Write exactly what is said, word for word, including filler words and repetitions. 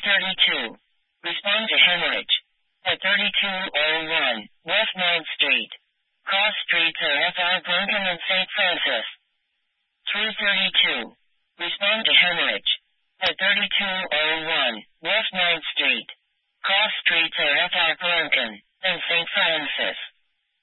thirty-two. Respond to hemorrhage. At thirty-two oh one, West ninth Street. Cross streets are F R Broken and Saint Francis. three thirty-two. Respond to hemorrhage. At thirty-two oh one.